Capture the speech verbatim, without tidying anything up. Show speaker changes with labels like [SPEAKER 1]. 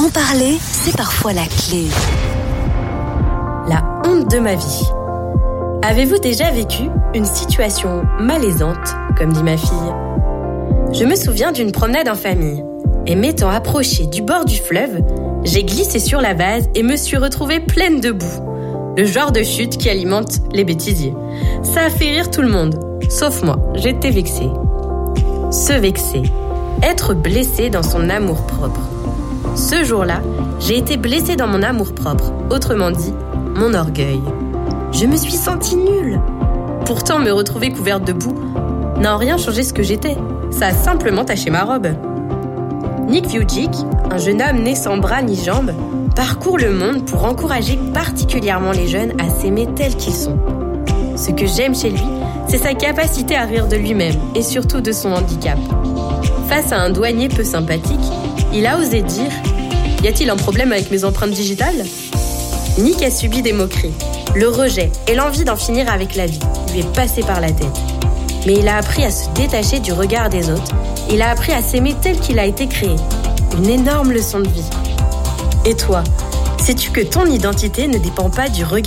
[SPEAKER 1] En parler, c'est parfois la clé.
[SPEAKER 2] La honte de ma vie. Avez-vous déjà vécu une situation malaisante, comme dit ma fille ? Je me souviens d'une promenade en famille. Et m'étant approchée du bord du fleuve, j'ai glissé sur la vase et me suis retrouvée pleine de boue. Le genre de chute qui alimente les bêtisiers. Ça a fait rire tout le monde, sauf moi, j'étais vexée. Se vexer, être blessé dans son amour-propre. Ce jour-là, j'ai été blessée dans mon amour-propre, autrement dit, mon orgueil. Je me suis sentie nulle. Pourtant, me retrouver couverte de boue n'a en rien changé ce que j'étais. Ça a simplement taché ma robe. Nick Vujicic, un jeune homme né sans bras ni jambes, parcourt le monde pour encourager particulièrement les jeunes à s'aimer tels qu'ils sont. Ce que j'aime chez lui, c'est sa capacité à rire de lui-même et surtout de son handicap. Face à un douanier peu sympathique, il a osé dire « Y a-t-il un problème avec mes empreintes digitales ?» Nick a subi des moqueries. Le rejet et l'envie d'en finir avec la vie lui est passé par la tête. Mais il a appris à se détacher du regard des autres. Il a appris à s'aimer tel qu'il a été créé. Une énorme leçon de vie. Et toi, sais-tu que ton identité ne dépend pas du regard